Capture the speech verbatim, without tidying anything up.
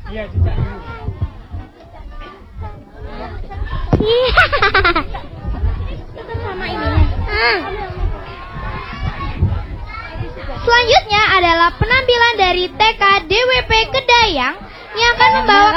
Iya, cicak dulu. Sama ininya. Ah. Selanjutnya adalah penampilan dari T K D W P Kedayang yang akan membawakan